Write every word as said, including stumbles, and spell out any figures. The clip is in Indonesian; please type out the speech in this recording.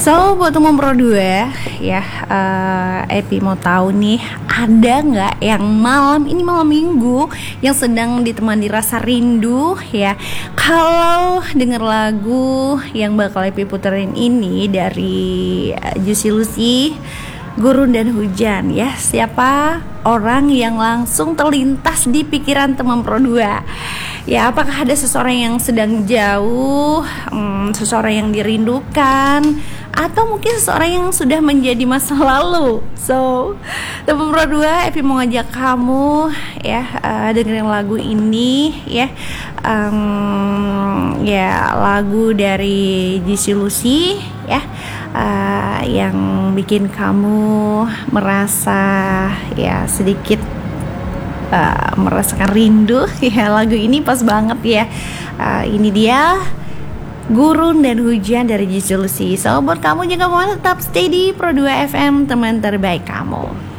So buat umum Pro dua ya, uh, Epi mau tahu nih, ada nggak yang malam ini, malam minggu, yang sedang ditemani rasa rindu ya, kalau denger lagu yang bakal Epi puterin ini dari uh, Juicy Lucy, Gurun dan Hujan ya. Siapa orang yang langsung terlintas di pikiran teman Pro dua? Ya, apakah ada seseorang yang sedang jauh, hmm, seseorang yang dirindukan, atau mungkin seseorang yang sudah menjadi masa lalu? So, teman Pro dua, Epi mau ngajak kamu ya uh, dengerin lagu ini ya. Um, ya, lagu dari Juicy Lucy ya. Uh, yang bikin kamu merasa ya sedikit uh, merasakan rindu ya. Lagu ini pas banget ya. Uh, ini dia Gurun dan Hujan dari Juicy Lucy. So buat kamu juga mau tetap stay di Pro dua F M, teman terbaik kamu.